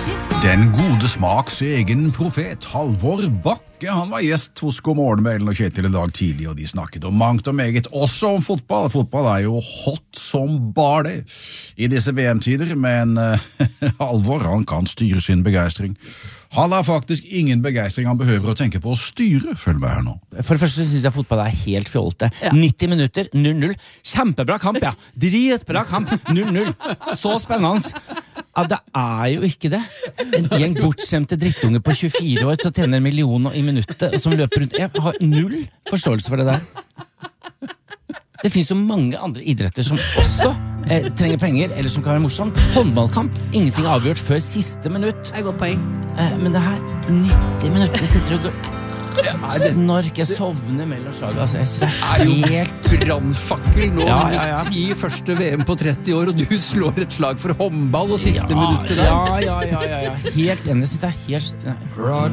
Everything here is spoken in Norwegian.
Den gode smaks egen profet, Halvor Bakke, han var gjest hos God morgen med Ellen og Kjetil i dag tidlig, og de snakket om mangt og meget, også om fotball. Fotball er jo hot som bare det i disse VM-tider, men Halvor, han kan styre sin begeistring. Han har faktisk ingen begeistring han behøver å tenke på å styre, følg med her nå. For det første synes jeg fotball er helt fjolte. 90 minutter, 0-0. Kjempebra kamp, ja. Dritbra kamp, 0-0. Så spennende. Ja, det er jo ikke det. En gjeng bortskjemte drittunge på 24 år som tjener millioner i minuttet, som løper rundt. Jeg har null forståelse for det der. Det finnes jo mange andre idretter som også trenger penger, eller som kan være morsomt. Håndballkamp, ingenting avgjort før siste minutt. Det er godt poeng. Men det her, 90 minutter, jeg sitter og går... Snork, jeg sovner mellom slaget. Altså, jeg er jo helt brannfakkel nå midt i første VM på 30 år, og du slår et slag for håndball og siste minuttet der. Ja. Helt enig, synes jeg helt...